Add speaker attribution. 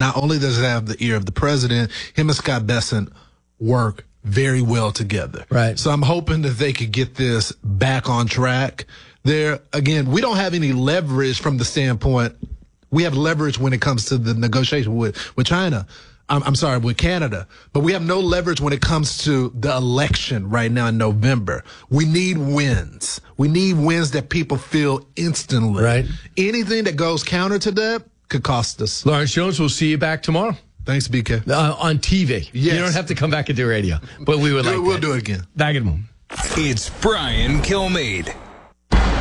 Speaker 1: not only does it have the ear of the president, him and Scott Bessent work very well together.
Speaker 2: Right.
Speaker 1: So I'm hoping that they could get this back on track. There, again, we don't have any leverage from the standpoint. We have leverage when it comes to the negotiation with China. I'm sorry, with Canada. But we have no leverage when it comes to the election right now in November. We need wins. We need wins that people feel instantly.
Speaker 2: Right.
Speaker 1: Anything that goes counter to that could cost us.
Speaker 2: Lawrence Jones, we'll see you back tomorrow.
Speaker 1: Thanks, BK.
Speaker 2: On TV.
Speaker 1: Yes.
Speaker 2: You don't have to come back and do radio. But we would like
Speaker 1: We'll do it again.
Speaker 2: Back in a moment.
Speaker 3: It's Brian Kilmeade.